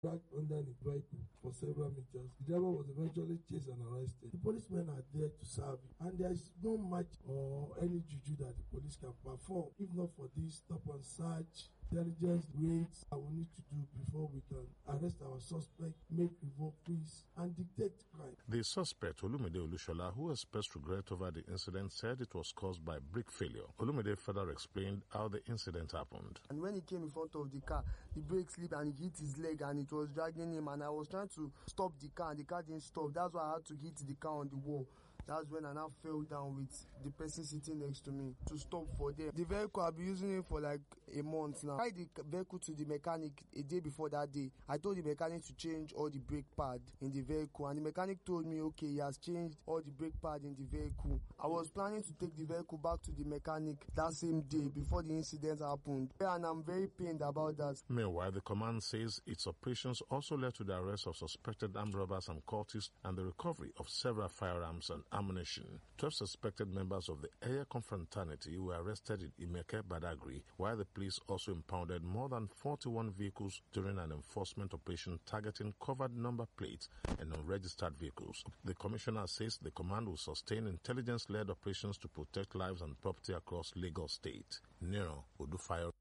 Dragged under the vehicle for several meters. The driver was eventually chased and arrested. The policemen are there to serve you, and there is no match or any juju that the police can perform. If not for this stop and search, intelligence raids that we need to do before we can arrest our suspect, make revoke fees, and detect crime. The suspect, Olumide Olushola, who expressed regret over the incident, said it was caused by brake failure. Olumide further explained how the incident happened. And when he came in front of the car, the brake slipped and he hit his leg and it was dragging him, and I was trying to stop the car and the car didn't stop. That's why I had to hit the car on the wall. That's when I now fell down with the person sitting next to me to stop for them. The vehicle, I've been using it for like a month now. I carried the vehicle to the mechanic a day before that day. I told the mechanic to change all the brake pad in the vehicle, and the mechanic told me, okay, he has changed all the brake pad in the vehicle. I was planning to take the vehicle back to the mechanic that same day before the incident happened, and I'm very pained about that. Meanwhile, the command says its operations also led to the arrest of suspected armed robbers and cultists and the recovery of several firearms and ammunition. 12 suspected members of the Air Confraternity were arrested in Imeke, Badagry, while the police also impounded more than 41 vehicles during an enforcement operation targeting covered number plates and unregistered vehicles. The commissioner says the command will sustain intelligence-led operations to protect lives and property across Lagos State. Nero Odufire.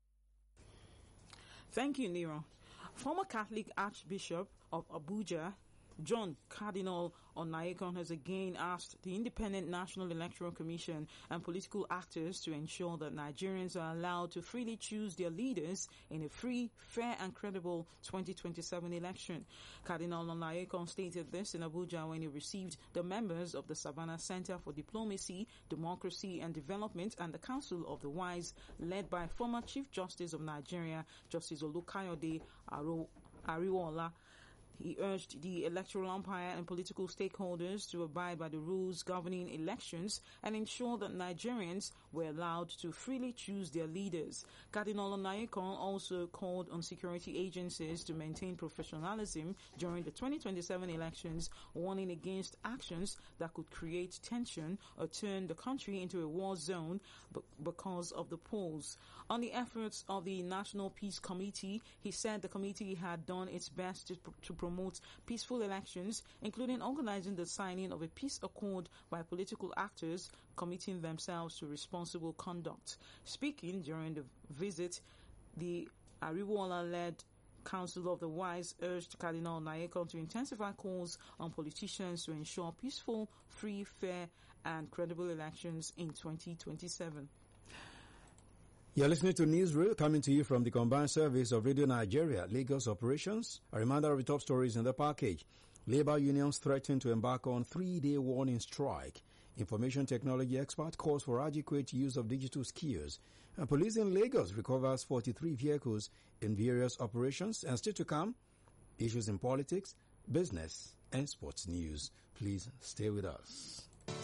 Thank you, Nero. Former Catholic Archbishop of Abuja, John Cardinal Onaiyekan, has again asked the Independent National Electoral Commission and political actors to ensure that Nigerians are allowed to freely choose their leaders in a free, fair and credible 2027 election. Cardinal Onaiyekan stated this in Abuja when he received the members of the Savannah Center for Diplomacy, Democracy and Development and the Council of the Wise, led by former Chief Justice of Nigeria, Justice Olukayode Ariwola. He urged the electoral umpire and political stakeholders to abide by the rules governing elections and ensure that Nigerians were allowed to freely choose their leaders. Cardinal Onaiyekan also called on security agencies to maintain professionalism during the 2027 elections, warning against actions that could create tension or turn the country into a war zone because of the polls. On the efforts of the National Peace Committee, he said the committee had done its best to promote peaceful elections, including organizing the signing of a peace accord by political actors committing themselves to responsible conduct. Speaking during the visit, the Ariwola-led Council of the Wise urged Cardinal Onaiyekan to intensify calls on politicians to ensure peaceful, free, fair and credible elections in 2027. You're listening to Newsreel, coming to you from the combined service of Radio Nigeria, Lagos operations. A reminder of the top stories in the package. Labour unions threaten to embark on 3-day warning strike. Information technology expert calls for adequate use of digital skills. And police in Lagos recovers 43 vehicles in various operations. And still to come, issues in politics, business and sports news. Please stay with us.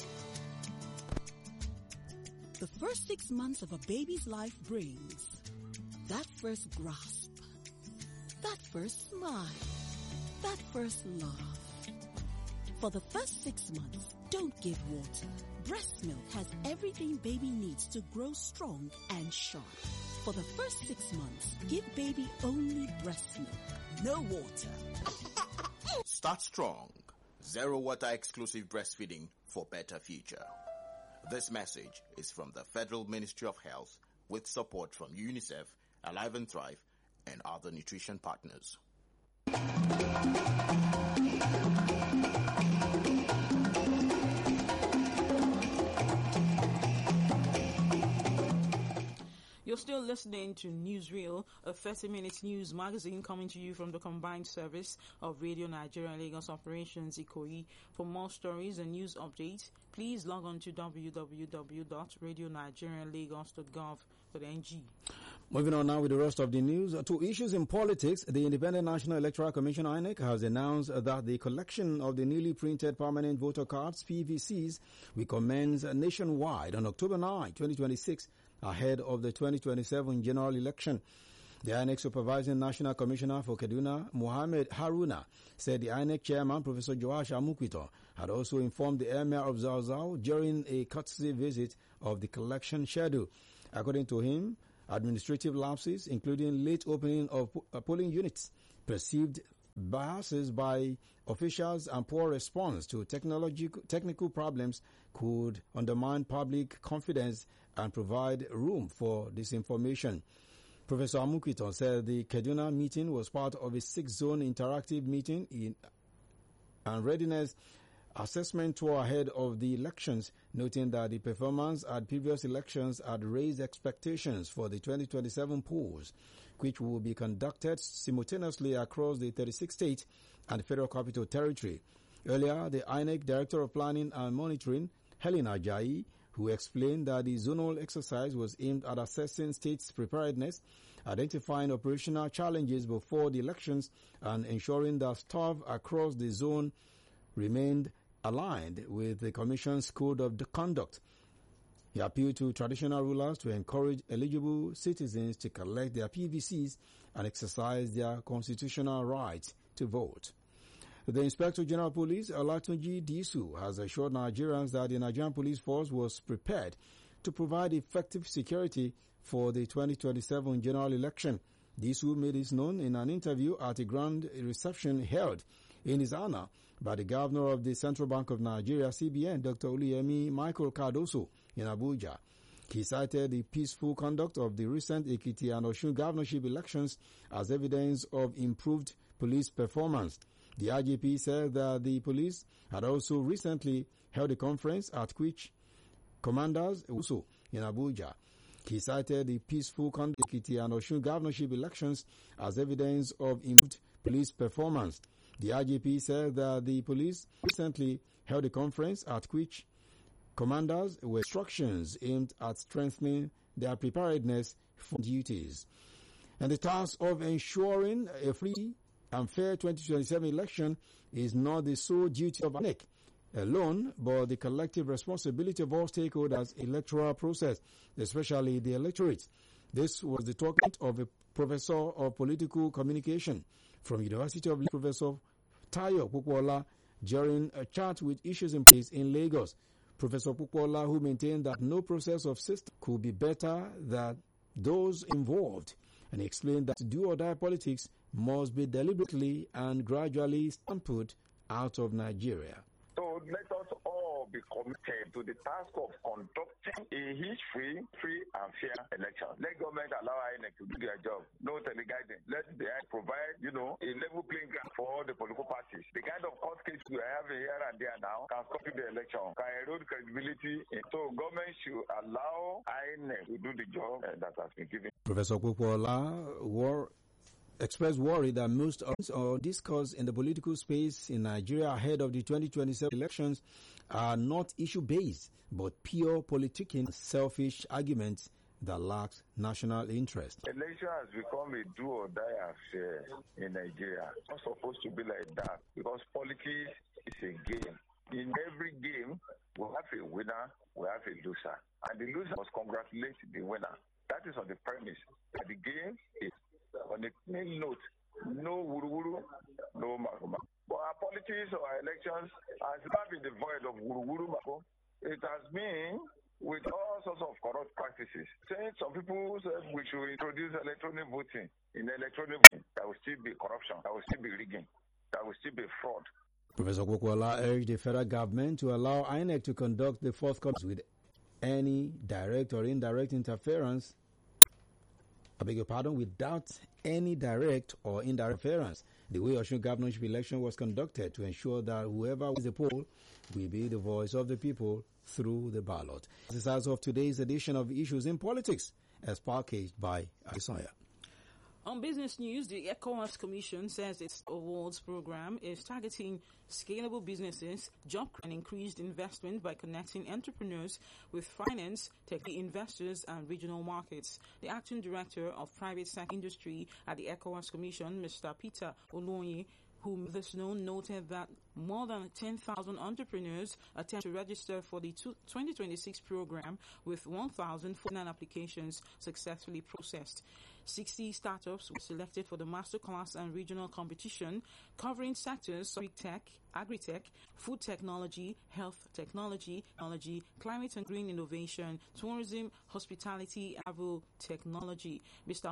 The first 6 months of a baby's life brings that first grasp, that first smile, that first laugh. For the first 6 months, don't give water. Breast milk has everything baby needs to grow strong and sharp. For the first 6 months, give baby only breast milk, no water. Start strong. Zero water exclusive breastfeeding for better future. This message is from the Federal Ministry of Health with support from UNICEF, Alive and Thrive, and other nutrition partners. You're still listening to Newsreel, a 30-minute news magazine coming to you from the combined service of Radio Nigeria and Lagos Operations Ikoyi. For more stories and news updates, please log on to www.radionigerianlagos.gov.ng. Moving on now with the rest of the news. To issues in politics, the Independent National Electoral Commission INEC has announced that the collection of the newly printed permanent voter cards, PVCs, will commence nationwide on October 9, 2026, ahead of the 2027 general election. The INEC Supervising National Commissioner for Kaduna, Mohammed Haruna, said the INEC Chairman, Professor Joash Amukwito, had also informed the Emir of Zauzau during a courtesy visit of the collection schedule. According to him, administrative lapses, including late opening of polling units, perceived biases by officials and poor response to technical problems could undermine public confidence and provide room for disinformation. Professor Amukiton said the Kaduna meeting was part of a 6-zone interactive meeting and readiness assessment tour ahead of the elections, noting that the performance at previous elections had raised expectations for the 2027 polls, which will be conducted simultaneously across the 36 states and the Federal Capital Territory. Earlier, the INEC Director of Planning and Monitoring, Helen Ajayi, who explained that the zonal exercise was aimed at assessing states' preparedness, identifying operational challenges before the elections, and ensuring that staff across the zone remained aligned with the Commission's Code of Conduct. He appealed to traditional rulers to encourage eligible citizens to collect their PVCs and exercise their constitutional right to vote. The Inspector General of Police, Olatunji Disu, has assured Nigerians that the Nigerian Police Force was prepared to provide effective security for the 2027 general election. Disu made this known in an interview at a grand reception held in his honor by the Governor of the Central Bank of Nigeria, CBN, Dr. Oluyemi Michael Cardoso, in Abuja. He cited the peaceful conduct of the recent Ekiti and Osun governorship elections as evidence of improved police performance. The IGP said that the police had also recently held a conference at which commanders also in Abuja. He cited the peaceful conduct of Ekiti and Osun governorship elections as evidence of improved police performance. The IGP said that the police recently held a conference at which commanders were instructions aimed at strengthening their preparedness for duties. And the task of ensuring a free and fair 2027 election is not the sole duty of INEC alone, but the collective responsibility of all stakeholders in the electoral process, especially the electorate. This was the talk of a professor of political communication from University of Professor Tayo Pupola during a chat with Issues in Place in Lagos. Professor Pupola, who maintained that no process of system could be better than those involved, and explained that do-or-die politics must be deliberately and gradually stamped out of Nigeria. So let us all be committed to the task of conducting a free and fair election. Let government allow INEC to do their job. No teleguiding. Let the INEC provide, a level playing ground for all the political parties. The kind of court case we have here and there now can stop the election, can erode credibility. So government should allow INEC to do the job that has been given. Professor Pupola expressed worry that most of our discourse in the political space in Nigeria ahead of the 2027 elections are not issue-based, but pure politicking, selfish arguments that lack national interest. Election has become a do-or-die affair in Nigeria. It's not supposed to be like that because politics is a game. In every game, we have a winner, we have a loser. And the loser must congratulate the winner. That is on the premise that the game is on a clean note, no wuru-wuru, no mako. But our politics or our elections has not been devoid of wuru-wuru mako. It has been with all sorts of corrupt practices. Saying some people said we should introduce electronic voting. In electronic voting, there will still be corruption, there will still be rigging, there will still be fraud. Professor Kukwala urged the federal government to allow INEC to conduct the forthcoming with any direct or indirect interference. Without any direct or indirect interference, the way Osun governorship election was conducted to ensure that whoever wins the poll will be the voice of the people through the ballot. This is as of today's edition of Issues in Politics, as packaged by Isaiah. On business news, the ECOWAS Commission says its awards program is targeting scalable businesses, job and increased investment by connecting entrepreneurs with finance, tech investors, and regional markets. The acting director of private sector industry at the ECOWAS Commission, Mr. Peter Olonye, who made this known, noted that more than 10,000 entrepreneurs attempt to register for the 2026 program, with 1,049 applications successfully processed. 60 startups were selected for the masterclass and regional competition, covering sectors like tech, agri-tech, food technology, health technology, climate and green innovation, tourism, hospitality, and agro technology. Mr.